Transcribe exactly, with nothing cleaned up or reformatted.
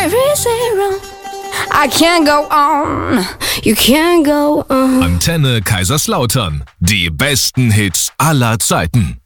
very zero. I can't go on, you can't go on. Antenne Kaiserslautern. Die besten Hits aller Zeiten.